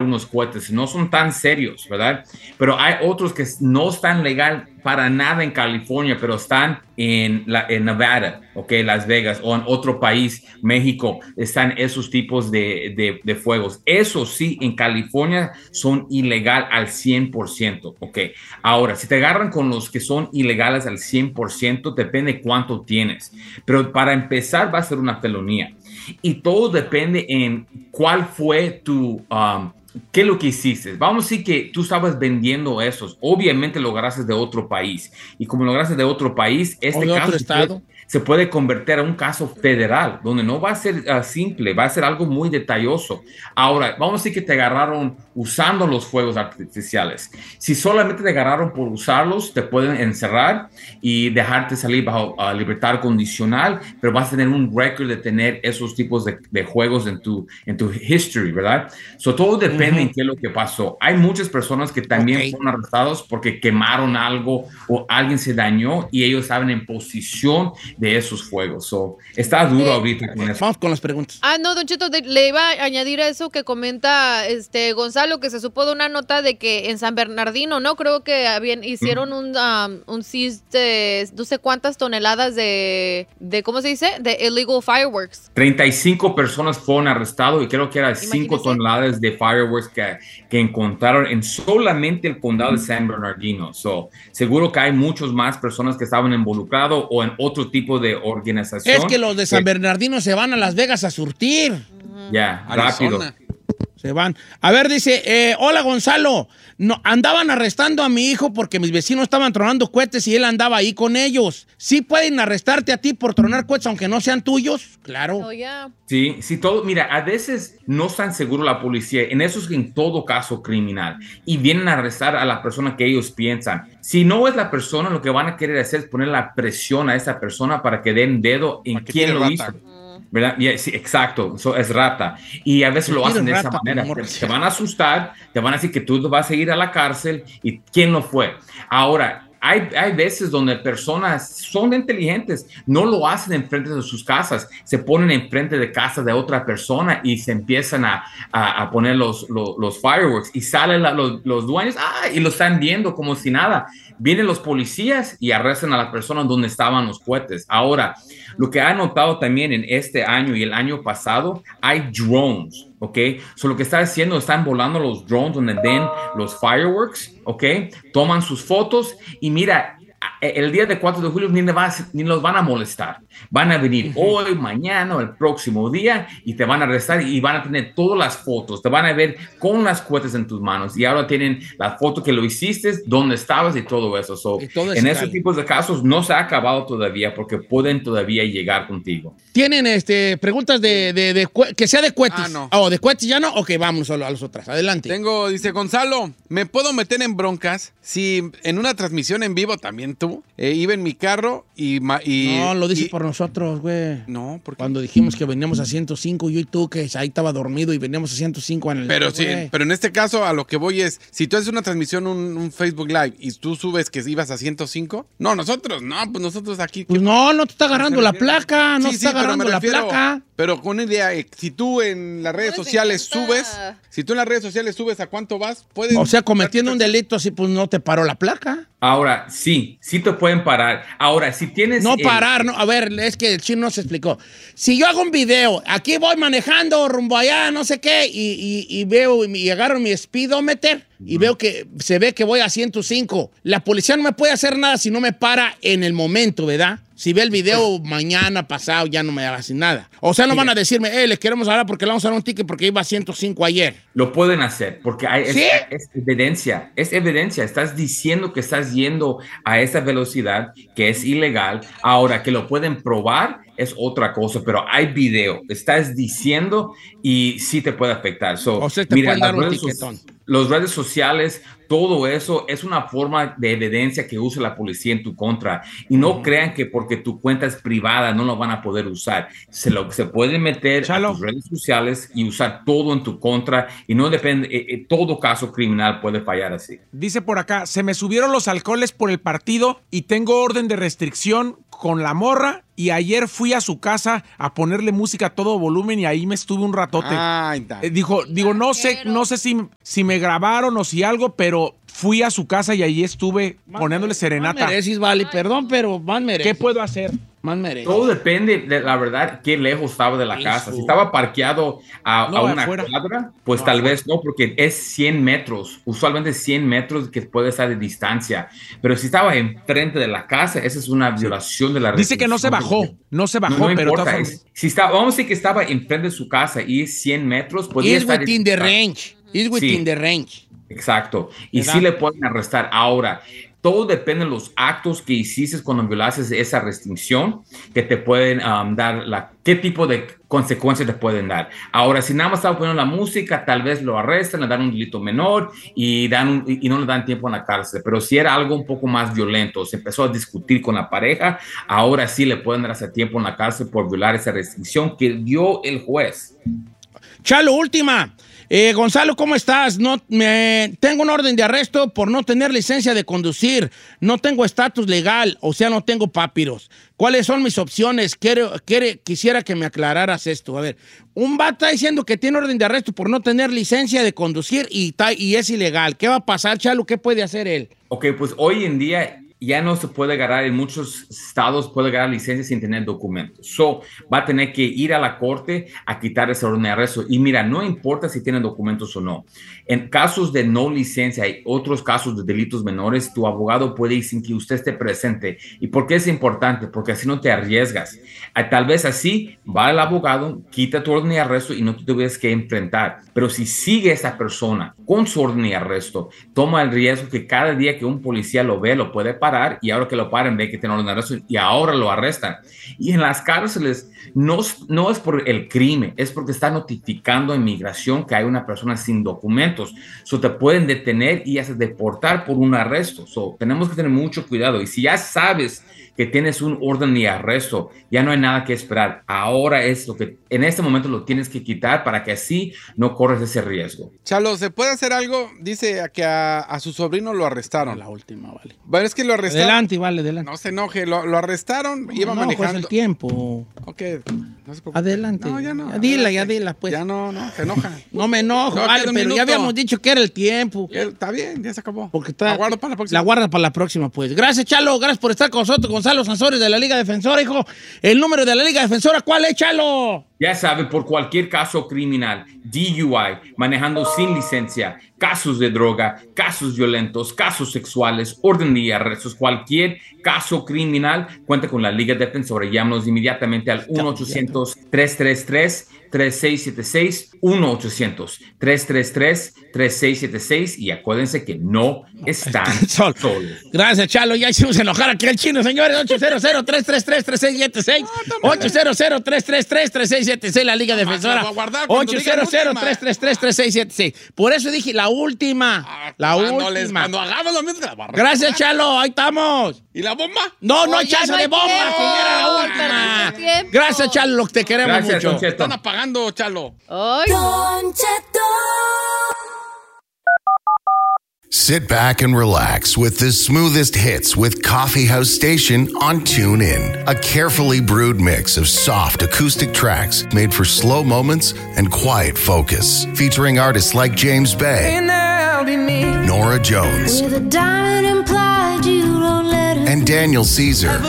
unos cohetes, no son tan serios, ¿verdad? Pero hay otros que no están legal para nada en California, pero están en Nevada, ¿ok? Las Vegas, o en otro país, México, están esos tipos de fuegos. Eso sí, en California son ilegal al 100%, ¿ok? Ahora, si te agarran con los que son ilegales al 100%, depende cuánto tienes. Pero para empezar va a ser una felonía. Y todo depende en cuál fue ¿qué es lo que hiciste? Vamos a decir que tú estabas vendiendo esos. Obviamente lo agarraste de otro país. Y como lo agarraste de otro país, o de otro estado, se puede convertir en un caso federal, donde no va a ser simple, va a ser algo muy detalloso. Ahora, vamos a decir que te agarraron usando los fuegos artificiales. Si solamente te agarraron por usarlos, te pueden encerrar y dejarte salir bajo libertad condicional, pero vas a tener un récord de tener esos tipos de juegos en tu history, ¿verdad? So, todo depende en qué es lo que pasó. Hay muchas personas que también fueron arrestados porque quemaron algo o alguien se dañó y ellos estaban en posición de esos fuegos. So, está duro ahorita con eso. Vamos con las preguntas. No, Don Cheto, le iba a añadir a eso que comenta Gonzalo, que se supo de una nota de que en San Bernardino, ¿no? Creo que hicieron un seize de no sé cuántas toneladas de ¿cómo se dice? De illegal fireworks. 35 personas fueron arrestadas y creo que eran 5 toneladas de fireworks que encontraron en solamente el condado de San Bernardino. So, seguro que hay muchos más personas que estaban involucrados o en otro tipo de organización. Es que los de San Bernardino se van a Las Vegas a surtir. Ya, rápido. Se van. A ver, dice, hola Gonzalo, no, andaban arrestando a mi hijo porque mis vecinos estaban tronando cohetes y él andaba ahí con ellos. ¿Sí pueden arrestarte a ti por tronar cohetes aunque no sean tuyos? Claro. Oh, yeah. Sí, todo, mira, a veces no están seguros la policía, en eso es en todo caso criminal, y vienen a arrestar a la persona que ellos piensan. Si no es la persona, lo que van a querer hacer es poner la presión a esa persona para que den dedo en quién lo hizo. ¿Verdad? Sí, exacto, eso es rata. Y a veces lo hacen de esa manera. Te van a asustar, te van a decir que tú vas a ir a la cárcel y quién lo fue. Ahora, hay veces donde personas son inteligentes, no lo hacen enfrente de sus casas, se ponen enfrente de casas de otra persona y se empiezan a poner los fireworks y salen los dueños y lo están viendo como si nada. Vienen los policías y arrestan a la persona donde estaban los cohetes. Ahora, lo que he notado también en este año y el año pasado, hay drones, ¿ok? So, lo que están haciendo, están volando los drones donde ven los fireworks, ¿ok? Toman sus fotos y mira, el día de 4 de julio ni los van a molestar. Van a venir hoy, mañana o el próximo día y te van a arrestar y van a tener todas las fotos. Te van a ver con las cohetes en tus manos y ahora tienen la foto que lo hiciste, dónde estabas y todo eso. So, en esos tipos de casos no se ha acabado todavía porque pueden todavía llegar contigo. ¿Tienen preguntas que sea de cohetes? No. ¿De cohetes ya no? Ok, vamos a las otras. Adelante. Dice Gonzalo, ¿me puedo meter en broncas si en una transmisión en vivo también tú iba en mi carro No, lo dices por nosotros, güey. No, porque cuando dijimos que veníamos a 105, yo y tú, que ahí estaba dormido y veníamos a 105 en el... Pero sí, pero en este caso a lo que voy es, si tú haces una transmisión, un Facebook Live, y tú subes que ibas a 105, pues nosotros aquí... Pues no te está agarrando la placa, no te está agarrando la placa. Pero con una idea, si tú en las redes sociales subes a cuánto vas, puedes... O sea, cometiendo un delito así, pues no te paró la placa. Ahora, sí te pueden parar. Ahora, si tienes... No parar, no. A ver, es que el chino no se explicó. Si yo hago un video, aquí voy manejando rumbo allá, no sé qué, y veo y agarro mi speedometer y veo que se ve que voy a 105. La policía no me puede hacer nada si no me para en el momento, ¿verdad? Si ve el video mañana, pasado, ya no me haga sin nada. O sea, no van a decirme, le queremos hablar porque le vamos a dar un ticket porque iba a 105 ayer. Lo pueden hacer porque es evidencia. Es evidencia. Estás diciendo que estás yendo a esa velocidad que es ilegal. Ahora, que lo pueden probar es otra cosa, pero hay video. Estás diciendo y sí te puede afectar. O sea, te pueden dar un tiquetón. Las redes sociales, todo eso es una forma de evidencia que usa la policía en tu contra. Y no crean que porque tu cuenta es privada no lo van a poder usar. Se puede meter a tus redes sociales y usar todo en tu contra. Y no depende, todo caso criminal puede fallar así. Dice por acá, se me subieron los alcoholes por el partido y tengo orden de restricción con la morra y ayer fui a su casa a ponerle música a todo volumen y ahí me estuve un ratote. Digo, no sé si me grabaron o si algo, pero fui a su casa y ahí estuve poniéndole serenata. Más mereces, vale, perdón, pero más mereces. ¿Qué puedo hacer? Más mereces. Todo depende de la verdad qué lejos estaba de la casa. Si estaba parqueado a una cuadra, pues tal vez no, porque es 100 metros, usualmente 100 metros que puede estar de distancia. Pero si estaba enfrente de la casa, esa es una violación de la Dice que no se bajó, no pero importa. Vamos a decir que estaba enfrente de su casa y es 100 metros, podría estar within the range. It's within the range. Exacto. Y sí le pueden arrestar. Ahora, todo depende de los actos que hiciste cuando violaste esa restricción, que te pueden dar qué tipo de consecuencias te pueden dar. Ahora, si nada más estaba poniendo la música, tal vez lo arrestan, le dan un delito menor y no le dan tiempo en la cárcel. Pero si era algo un poco más violento, se empezó a discutir con la pareja, ahora sí le pueden dar ese tiempo en la cárcel por violar esa restricción que dio el juez. Chalo, última. Gonzalo, ¿cómo estás? Tengo un orden de arresto por no tener licencia de conducir. No tengo estatus legal, o sea, no tengo papiros. ¿Cuáles son mis opciones? Quisiera que me aclararas esto. A ver, un vato está diciendo que tiene orden de arresto por no tener licencia de conducir y es ilegal. ¿Qué va a pasar, Chalo? ¿Qué puede hacer él? Ok, pues hoy en día ya no se puede agarrar, en muchos estados puede agarrar licencia sin tener documentos. Va a tener que ir a la corte a quitar ese orden de arresto. Y mira, no importa si tiene documentos o no. En casos de no licencia y otros casos de delitos menores, tu abogado puede ir sin que usted esté presente. ¿Y por qué es importante? Porque así no te arriesgas. Tal vez así va el abogado, quita tu orden de arresto y no te tuvieras que enfrentar. Pero si sigue esa persona con su orden de arresto, toma el riesgo que cada día que un policía lo ve, lo puede parar, y ahora que lo paren ve que tiene orden de arresto y ahora lo arrestan. Y en las cárceles no es por el crimen, es porque está notificando a inmigración que hay una persona sin documentos. Te pueden detener y hasta deportar por un arresto. Tenemos que tener mucho cuidado. Y si ya sabes que tienes un orden de arresto, ya no hay nada que esperar. Ahora es lo que en este momento lo tienes que quitar para que así no corres ese riesgo. Chalo, ¿se puede hacer algo? Dice que a su sobrino lo arrestaron. La última, vale. Bueno, es que lo arrestaron. Adelante, vale, adelante. No se enoje, lo arrestaron, iba manejando. No, el tiempo. Ok, no se preocupe. Adelante. No, ya no. Ya dila, pues. Ya no, se enoja. No me enojo, vale, pero minuto. Ya habíamos dicho que era el tiempo. Está bien, ya se acabó. Porque la guardo para la próxima. La guarda para la próxima, pues. Gracias, Chalo, gracias por estar con nosotros, Gonzalo Sansores de la Liga Defensora, hijo. El número de la Liga Defensora, ¿cuál es, Chalo? Ya sabe, por cualquier caso criminal, DUI, manejando sin licencia, casos de droga, casos violentos, casos sexuales, orden de arrestos, cualquier caso criminal, cuenta con la Liga Defensora. Llámanos inmediatamente al 1-800-333-3676, 1-800-333-3676 y acuérdense que no están solos. Gracias, Chalo. Ya hicimos enojar aquí al chino, señores. 800-333-3676, 800-333-3676, la Liga Defensora. 800-333-3676. Por eso dije la última. Cuando hagamos lo mismo, gracias, Chalo. Ahí estamos. ¿Y la bomba? No hay chance de bomba, que ya era la última. Gracias, Chalo. Te queremos mucho. Están apagando, Chalo. Don Cheto. Sit back and relax with the smoothest hits with Coffee House Station on TuneIn. A carefully brewed mix of soft acoustic tracks made for slow moments and quiet focus. Featuring artists like James Bay, Nora Jones, and Daniel Caesar.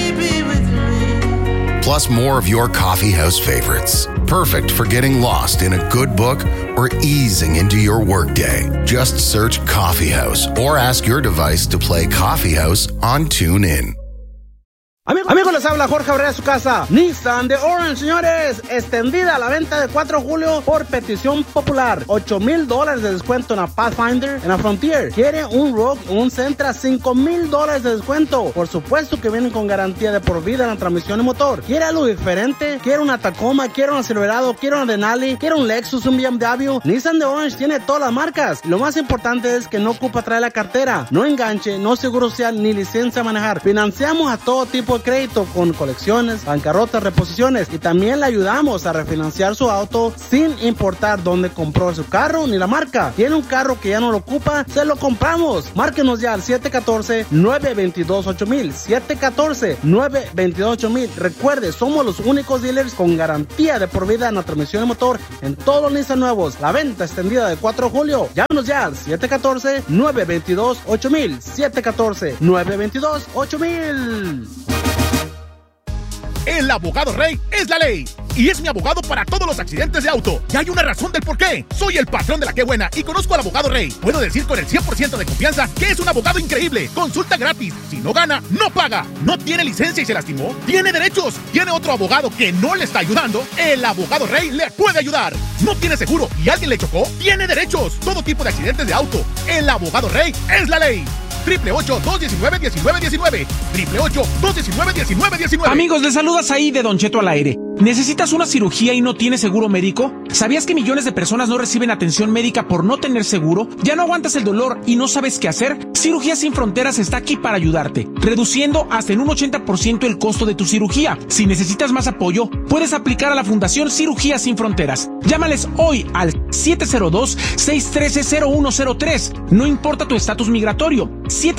Plus more of your coffee house favorites. Perfect for getting lost in a good book or easing into your workday. Just search Coffee House or ask your device to play Coffee House on TuneIn. Amigos, les habla Jorge Abrera de su casa. Nissan de Orange, señores. Extendida a la venta de 4 de julio por petición popular. $8,000 de descuento en la Pathfinder, en la Frontier. ¿Quiere un Rogue o un Sentra? $5,000 de descuento. Por supuesto que vienen con garantía de por vida en la transmisión y motor. ¿Quiere algo diferente? ¿Quiere una Tacoma? ¿Quiere un Silverado? ¿Quiere una Denali? ¿Quiere un Lexus? ¿Un BMW? Nissan de Orange tiene todas las marcas. Y lo más importante es que no ocupa traer la cartera. No enganche, no seguro social, ni licencia a manejar. Financiamos a todo tipo de crédito con colecciones, bancarrotas, reposiciones y también le ayudamos a refinanciar su auto sin importar dónde compró su carro ni la marca. ¿Tiene un carro que ya no lo ocupa? Se lo compramos. Márquenos ya al 714-922-8000. 714-922-8000. Recuerde, somos los únicos dealers con garantía de por vida en la transmisión de motor en todos los Nissan nuevos. La venta extendida de 4 de julio. Llámenos ya al 714-922-8000. 714-922-8000. El abogado Rey es la ley y es mi abogado para todos los accidentes de auto. Y hay una razón del por qué. Soy el patrón de la Qué Buena y conozco al abogado Rey. Puedo decir con el 100% de confianza que es un abogado increíble. Consulta gratis. Si no gana, no paga. No tiene licencia y se lastimó. Tiene derechos. Tiene otro abogado que no le está ayudando. El abogado Rey le puede ayudar. No tiene seguro y alguien le chocó. Tiene derechos. Todo tipo de accidentes de auto. El abogado Rey es la ley. 888-219-1919. 888-219-1919. Amigos, les saludas ahí de Don Cheto al aire. ¿Necesitas una cirugía y no tienes seguro médico? ¿Sabías que millones de personas no reciben atención médica por no tener seguro? ¿Ya no aguantas el dolor y no sabes qué hacer? Cirugías Sin Fronteras está aquí para ayudarte, reduciendo hasta en un 80% el costo de tu cirugía. Si necesitas más apoyo, puedes aplicar a la Fundación Cirugías Sin Fronteras. Llámales hoy al 702-613-0103. No importa tu estatus migratorio.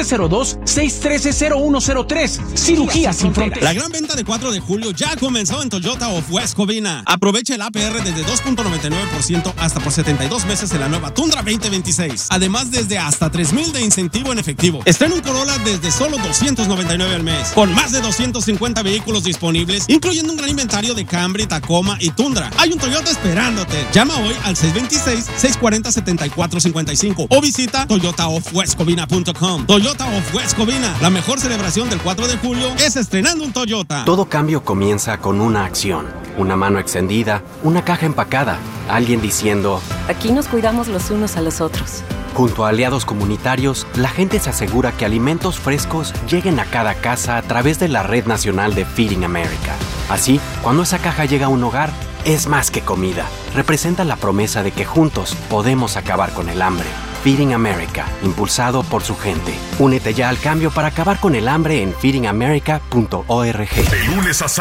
702-613-0103. Cirugías Sin Fronteras. La gran venta de 4 de julio ya comenzó en Toyota of West Covina. Aprovecha el APR desde 2.99% hasta por 72 meses en la nueva Tundra 2026. Además, desde hasta $3,000 de incentivo en efectivo. Estrena un Corolla desde solo $299 al mes. Con más de 250 vehículos disponibles, incluyendo un gran inventario de Camry, Tacoma y Tundra. Hay un Toyota esperándote. Llama hoy al 626-640-7455 o visita toyotaofwestcovina.com. Toyota of West Covina. La mejor celebración del 4 de julio es estrenando un Toyota. Todo cambio comienza con una acción. Una mano extendida, una caja empacada, alguien diciendo: aquí nos cuidamos los unos a los otros. Junto a aliados comunitarios, la gente se asegura que alimentos frescos lleguen a cada casa a través de la Red Nacional de Feeding America. Así, cuando esa caja llega a un hogar, es más que comida. Representa la promesa de que juntos podemos acabar con el hambre. Feeding America, impulsado por su gente. Únete ya al cambio para acabar con el hambre en feedingamerica.org. De lunes a